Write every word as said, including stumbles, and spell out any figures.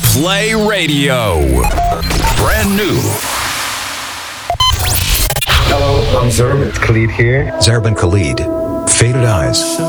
Play Radio. Brand new. Hello, I'm Zerban Khalid here. Zerban Khalid. Faded Eyes.